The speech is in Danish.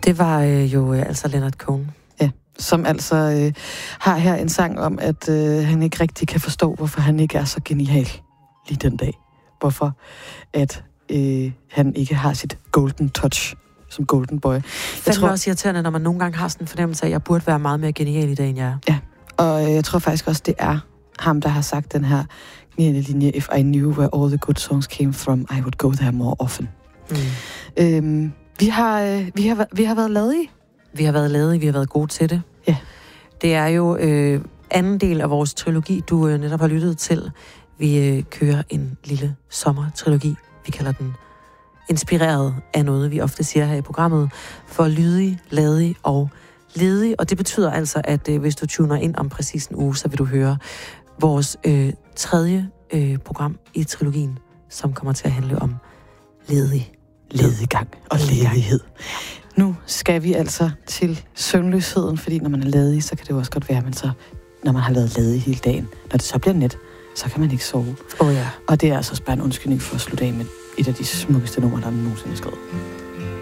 Det var jo altså Leonard Cohen. Ja, som altså har her en sang om, at han ikke rigtig kan forstå, hvorfor han ikke er så genial lige den dag. Hvorfor at han ikke har sit golden touch som golden boy. Jeg tror også irriterende, når man nogle gange har sådan en fornemmelse af, at jeg burde være meget mere genial i dag, end jeg er. Ja, og jeg tror faktisk også, det er ham, der har sagt den her geniale linje, if I knew where all the good songs came from, I would go there more often. Vi har været ladige. Vi har været ladige, vi har været gode til det. Ja. Det er jo anden del af vores trilogi, du netop har lyttet til. Vi kører en lille sommertrilogi. Vi kalder den inspireret af noget, vi ofte siger her i programmet, for lydig, ladig og ledig. Og det betyder altså, at hvis du tuner ind om præcis en uge, så vil du høre vores tredje program i trilogien, som kommer til at handle om lediggang og ledighed. Nu skal vi altså til søvnløsheden, fordi når man er ledig, så kan det jo også godt være, men så når man har været ledig hele dagen, når det så bliver net, så kan man ikke sove. Ja. Og det er altså også bare en undskyldning for at slutte af med et af de smukkeste numre, der nogensinde er skrevet.